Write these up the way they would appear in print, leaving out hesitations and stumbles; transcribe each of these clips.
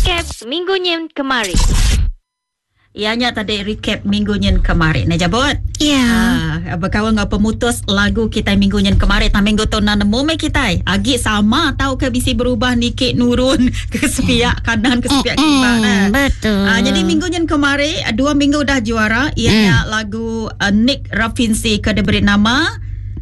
Recap minggunya kemarin. Ianya tadi recap minggunya kemarin. Nah, jabot. Ya. Berkawan dengan pemutus lagu kita minggunya kemarin. Minggu tu nana momen kita. Agi sama tahu ke bisi berubah nikit nurun ke sepiak kanan ke sepiak kiri. Betul. Jadi minggunya kemarin 2 minggu dah juara. Ianya lagu Nick Rafinsi ke diberi nama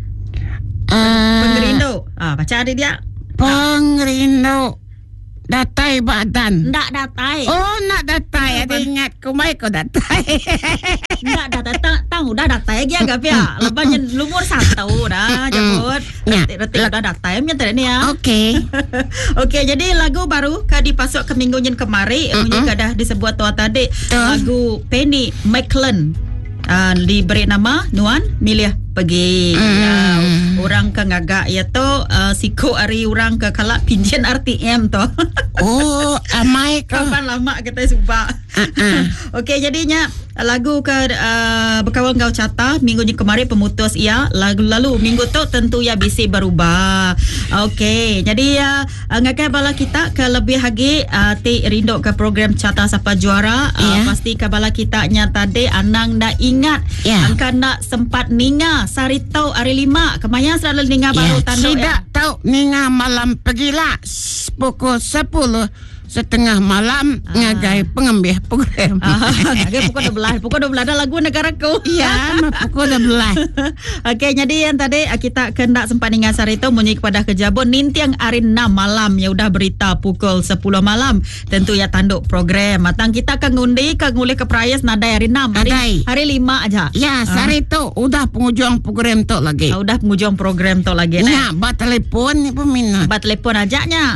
Pengerindu. Baca ada dia. Pengerindu. Datai badan. Ndak datai. Oh, nak datai. Ada ingat kumai ko datai. Ndak datai. Tahu dah datai lagi agak ya. Lepas lumur 1 dah. Jemput. Retik dah datai. Macam tu ni ya. Okey. Okey, jadi lagu baru kan dipasuk ke minggunya kemarin. Mungkin dah disebut tua tadi. Lagu Penny McLean. Diberi nama Nuan Milih Pergi. Orang ke ngagak iaitu siko hari orang ke kalak pinjen RTM tu. Oh, amai ko. Kapan lama kita subak. Okey, jadinya lagu ke berkawan kau cata minggunya kemarin pemutus ia lalu minggu tu tentu ya bisi berubah. Okey, jadi ngakai bala kita ke lebih lagi ti rindu ke program cata siapa juara. Pasti ke bala kita nya tadi anang dah ingat angka nak sempat ninga Sarito hari 5 kemaya selalu ninga baru tanduk tidak tahu ninga malam pergilah pukul 10:30 malam ngagai pengambil program. Ngagai pukul 12 dah lagu negaraku. Ya, pukul 12. Okey, jadi yang tadi kita kendak sempat ninga Sarito munyi kepada kejabun nintiang hari 6 malam ya udah berita pukul 10 malam. Tentu ya tanduk program. Matang kita akan ngundi ke ngulih ke Prayas nadai hari 6 hari 5 aja. Ya, Sarito udah penghujung program tu lagi. Udah penghujung program tu lagi. Ya, bat telefon ni peminat. Bat telefon ajaknya.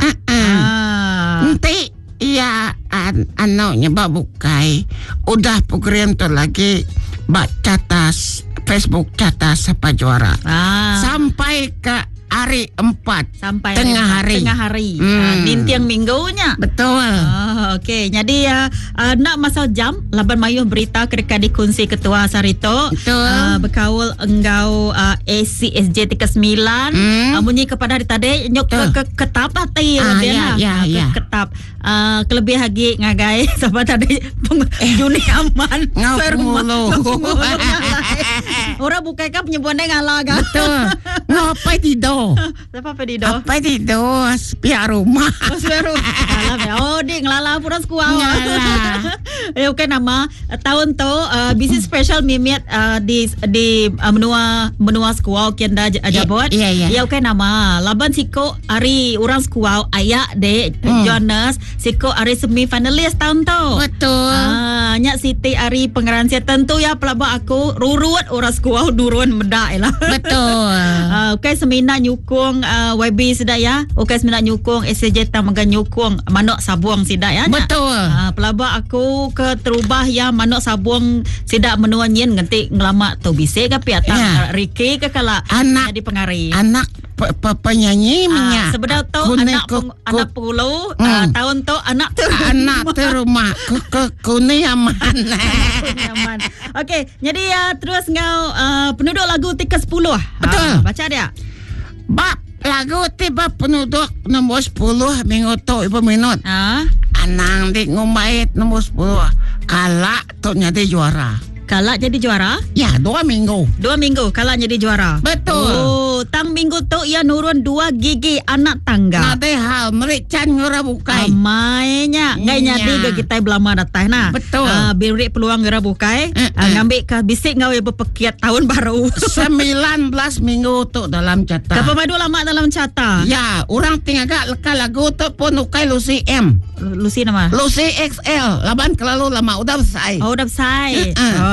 Nanti ya anaknya bak bukai udah program tu lagi bak catas Facebook catas siapa juara sampai ke hari 4 sampai tengah hari nintiang minggunya. Betul. Okey, jadi nak masa jam laban mayuh berita kedekat dikunci ketua Sarito. Berkaul enggau ACSJ 39 munyi kepada tadi nyok ke ketap hati ketap kelebih lagi ngagai siapa tadi Juni aman orang bukai kan penyebutnya ngalah kan. Betul. Ngapai tidur. Siapa pedido? Apa tidur? Pihak rumah. Oh, dik ngelala pura sekuau. Ya, oke nama tahun tu bisnis special mimiat di menua sekuau kianda jabot. Ya, oke nama laban siko hari orang sekuau ayak de Jonas siko hari semi finalis tahun tu. Betul. Nyak Siti hari pengeransia tentu ya pelabak aku rurut orang sekuau durun medak lah. Betul. Oke semina nyukung YB sidak ya. Okey semina nyukung SJ tamaga nyukung manok sabuang sidak ya. Betul. Pelabak aku ke terubah ya manok sabuang sidak menua nyen nganti ngelama tu bisik ke piatang Ricky ke kala anak jadi pengari. Anak penyanyi minyak. Sebenar tu anak puluh tahun tu anak terumah ke kuning aman. Okey, jadi terus ngau penduduk lagu tika 10. Betul. Baca dia. Bab lagu tiba penduduk nombor 10 minggu tu ibu minut. Anang di ngumait nombor 10. Kalak tu jadi juara. Kalak jadi juara? Ya, 2 minggu. 2 minggu kalak jadi juara. Betul. Oh, tang minggu tu ia nurun 2 gigi anak tangga. Nade hal merican ngora bukai. Mainnya ngai nyadi ke kita belama datang nah. Betul. Beri peluang ngora bukai. Ngambil ke bisik ngau ibu pekiat tahun baru. 19 minggu tu dalam cata. Kapa madu lama dalam cata? Ya, orang tinggal lekal lagu tu pun ukai Lucy M. Lucy nama? Lucy XL. Laban kelalu lama udah besai. Oh, udah besai.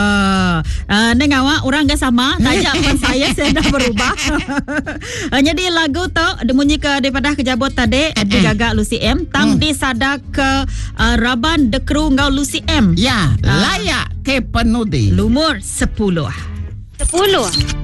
Nengawa orang gak sama. Tajak pun saya dah berubah. Jadi lagu tu demunyi ke daripada kejabut tadi digagak Lucy M. Tang disadak ke Raban dekru ngau Lucy M. Ya, layak ke penudi. Lumur 10.